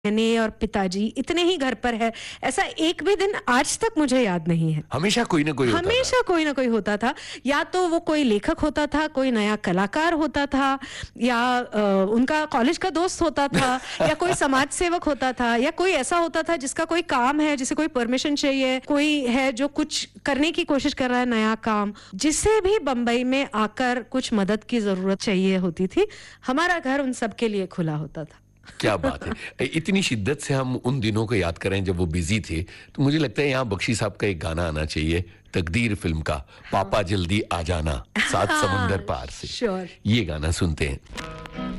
मैंने और पिताजी इतने ही घर पर है, ऐसा एक भी दिन आज तक मुझे याद नहीं है। हमेशा कोई ना कोई होता था। या तो वो कोई लेखक होता था, कोई नया कलाकार होता था, या उनका कॉलेज का दोस्त होता था या कोई समाज सेवक होता था, या कोई ऐसा होता था जिसका कोई काम है, जिसे कोई परमिशन चाहिए, कोई है जो कुछ करने की कोशिश कर रहा है, नया काम, जिसे भी बंबई में आकर कुछ मदद की जरूरत चाहिए होती थी, हमारा घर उन सब के लिए खुला होता था। क्या बात है। इतनी शिद्दत से हम उन दिनों को याद करें जब वो बिजी थे, तो मुझे लगता है यहाँ बख्शी साहब का एक गाना आना चाहिए, तकदीर फिल्म का, पापा जल्दी आ जाना, सात समुंदर पार से। श्योर। ये गाना सुनते हैं।